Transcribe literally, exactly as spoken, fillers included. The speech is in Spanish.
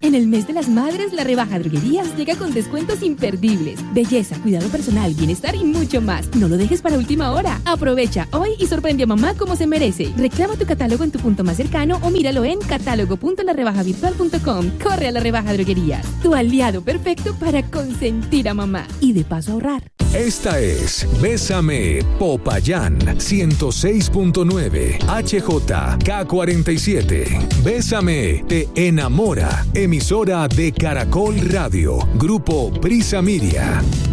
En el mes de las madres, la rebaja Droguerías llega con descuentos imperdibles. Belleza, cuidado personal, bienestar y mucho más. No lo dejes para última hora. Aprovecha hoy y sorprende a mamá como se merece. Reclama tu catálogo en tu punto más cercano o míralo en catálogo punto la rebaja virtual punto com. Corre a la rebaja Droguerías, tu aliado perfecto para consentir a mamá y de paso ahorrar. Esta es Bésame Popayán ciento seis punto nueve H J K cuarenta y siete. Bésame te enamora. Emisora de Caracol Radio. Grupo Prisa Media.